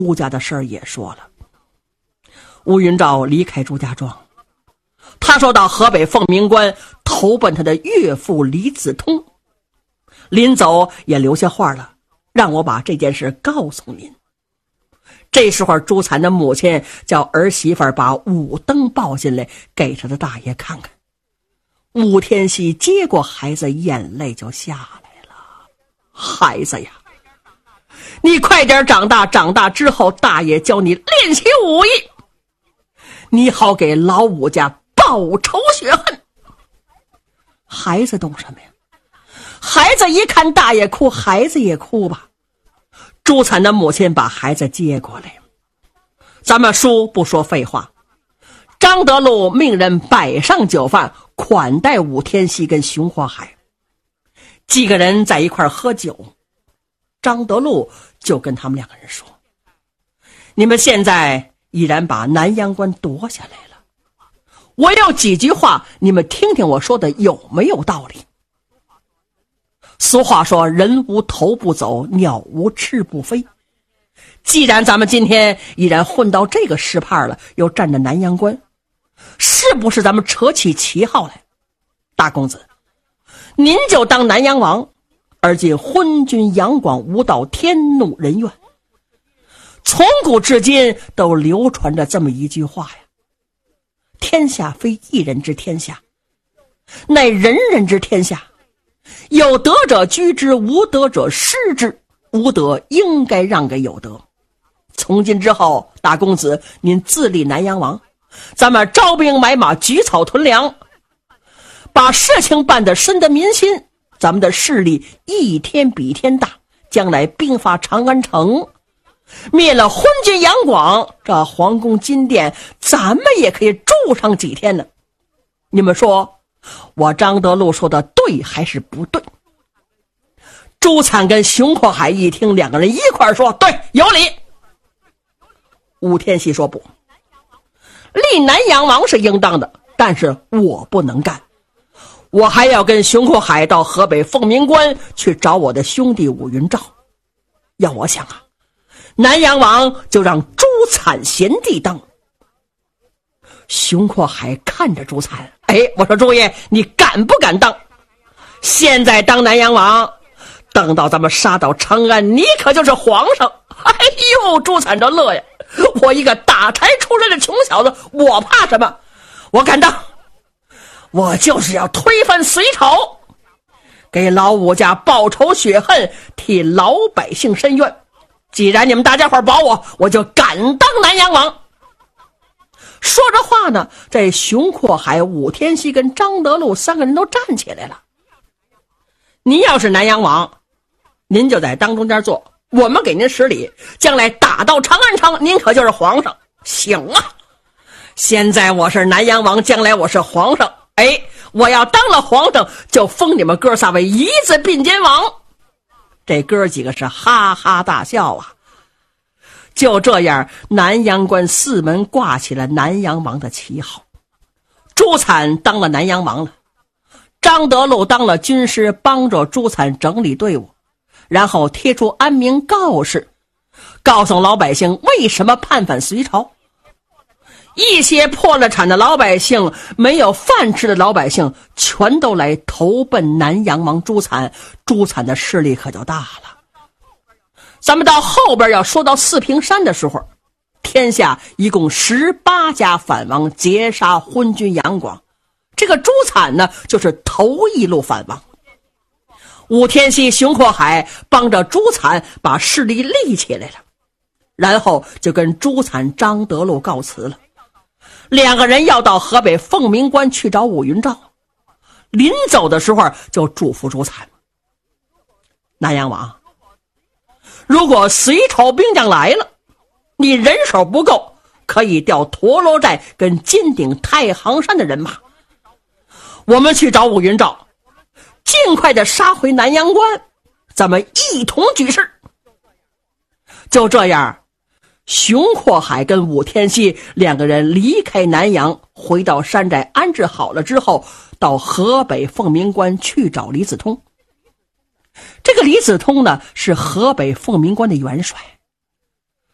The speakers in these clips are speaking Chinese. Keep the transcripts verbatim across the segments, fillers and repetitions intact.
吴家的事儿也说了。吴云照离开朱家庄，他说到河北凤鸣关投奔他的岳父李子通，临走也留下话了，让我把这件事告诉您。这时候朱惨的母亲叫儿媳妇把武登抱进来给他的大爷看看。武天锡接过孩子，眼泪就下来了。孩子呀，你快点长大，长大之后大爷教你练习武艺，你好给老武家报仇雪恨。孩子懂什么呀？孩子一看大爷哭，孩子也哭吧。朱惨的母亲把孩子接过来，咱们书不说废话，张德禄命人摆上酒饭款待武天锡跟熊火海，几个人在一块喝酒。张德禄就跟他们两个人说，你们现在已然把南阳关夺下来了，我有几句话你们听听我说的有没有道理。俗话说，人无头不走，鸟无翅不飞。既然咱们今天已然混到这个时派了，又占着南阳关，是不是咱们扯起旗号来？大公子，您就当南阳王，而今昏君杨广无道，天怒人怨。从古至今都流传着这么一句话呀，天下非一人之天下，乃人人之天下，有德者居之，无德者失之，无德应该让给有德。从今之后，大公子您自立南阳王，咱们招兵买马，举草屯粮，把事情办得深得民心，咱们的势力一天比一天大，将来兵发长安城，灭了昏君杨广，这皇宫金殿咱们也可以住上几天呢。你们说我张德禄说的对还是不对？朱惨跟熊阔海一听，两个人一块说对，有理。武天锡说不，立南阳王是应当的，但是我不能干，我还要跟熊阔海到河北凤鸣关去找我的兄弟武云照。要我想啊，南阳王就让朱惨贤弟当。熊阔海看着朱惨，哎，我说朱爷，你敢不敢当？现在当南阳王，等到咱们杀到长安，你可就是皇上。哎呦，朱惨这乐呀，我一个打柴出来的穷小子，我怕什么？我敢当，我就是要推翻隋朝，给老武家报仇雪恨，替老百姓伸冤。既然你们大家伙保我，我就敢当南阳王。说着话呢，这熊阔海、武天锡跟张德禄三个人都站起来了。您要是南阳王，您就在当中间坐，我们给您施礼，将来打到长安城，您可就是皇上。行啊，现在我是南阳王，将来我是皇上，哎，我要当了皇上，就封你们哥仨为一字并肩王。这哥几个是哈哈大笑啊。就这样，南阳关四门挂起了南阳王的旗号。朱惨当了南阳王了，张德禄当了军师，帮着朱惨整理队伍，然后贴出安民告示，告诉老百姓为什么叛反隋朝。一些破了产的老百姓，没有饭吃的老百姓，全都来投奔南阳王朱惨，朱惨的势力可就大了。咱们到后边要说到四平山的时候，天下一共十八家反王截杀昏君杨广，这个朱惨呢就是头一路反王。武天锡、熊阔海帮着朱惨把势力立起来了，然后就跟朱惨、张德禄告辞了。两个人要到河北凤鸣关去找武云照，临走的时候就嘱咐朱惨，南阳王，如果隋朝兵将来了，你人手不够，可以调陀螺寨跟金鼎、太行山的人马，我们去找武云照，尽快的杀回南阳关，咱们一同举事。就这样，熊阔海跟武天锡两个人离开南阳，回到山寨安置好了之后，到河北凤鸣关去找李子通。这个李子通呢，是河北凤鸣关的元帅，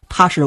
他是